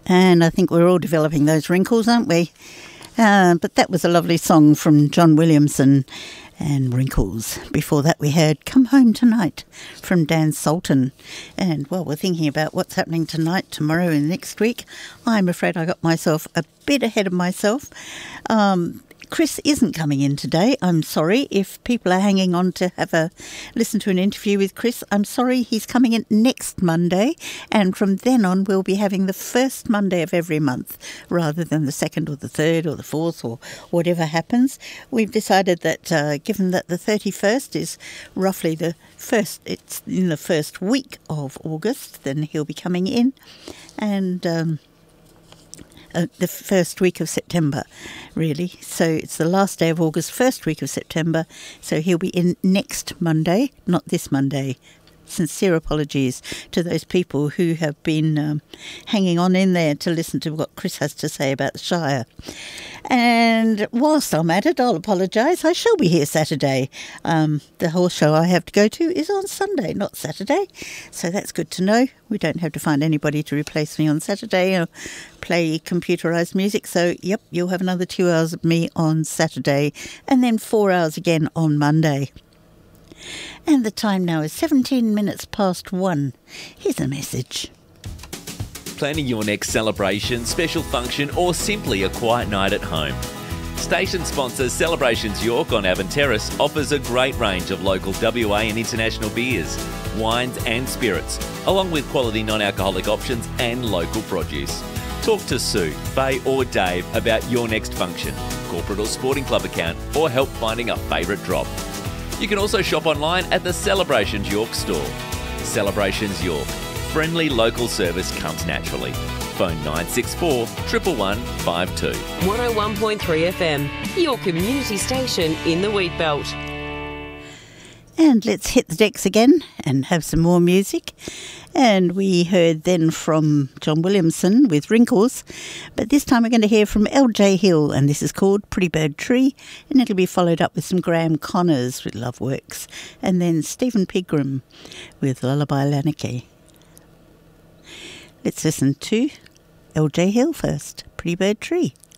And I think we're all developing those wrinkles, aren't we? But that was a lovely song from John Williamson and Wrinkles. Before that we heard Come Home Tonight from Dan Sultan. And while we're thinking about what's happening tonight, tomorrow and next week, I'm afraid I got myself a bit ahead of myself. Chris isn't coming in today. I'm sorry. If people are hanging on to have a listen to an interview with Chris, I'm sorry. He's coming in next Monday, and from then on we'll be having the first Monday of every month rather than the second or the third or the fourth or whatever happens. We've decided that given that the 31st is roughly the first, it's in the first week of August, then he'll be coming in, and the first week of September, really. So it's the last day of August, first week of September. So he'll be in next Monday, not this Monday. Sincere apologies to those people who have been hanging on in there to listen to what Chris has to say about the Shire. And whilst I'm at it, I'll apologise. I shall be here Saturday. The whole show I have to go to is on Sunday, not Saturday. So that's good to know. We don't have to find anybody to replace me on Saturday or play computerised music. So, yep, you'll have another 2 hours of me on Saturday and then 4 hours again on Monday. And the time now is 17 minutes past 1. Here's a message. Planning your next celebration, special function or simply a quiet night at home. Station sponsor Celebrations York on Avon Terrace offers a great range of local WA and international beers, wines and spirits, along with quality non-alcoholic options and local produce. Talk to Sue, Faye or Dave about your next function, corporate or sporting club account, or help finding a favourite drop. You can also shop online at the Celebrations York store. Celebrations York. Friendly local service comes naturally. Phone 964 111 52. 101.3 FM, your community station in the Wheat Belt. And let's hit the decks again and have some more music. And we heard then from John Williamson with Wrinkles. But this time we're going to hear from LJ Hill, and this is called Pretty Bird Tree. And it'll be followed up with some Graham Connors with Love Works. And then Stephen Pigram with Lullaby Lanarkey. Let's listen to LJ Hill first, Pretty Bird Tree.